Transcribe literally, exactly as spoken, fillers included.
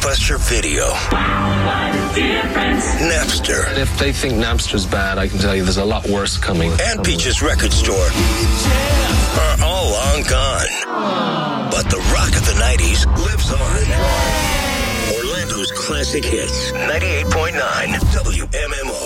Blockbuster Video. Napster. If they think Napster's bad, I can tell you there's a lot worse coming. And Peach's Record Store are all long gone. But the rock of the nineties lives on. Orlando's classic hits. ninety-eight point nine W M M R.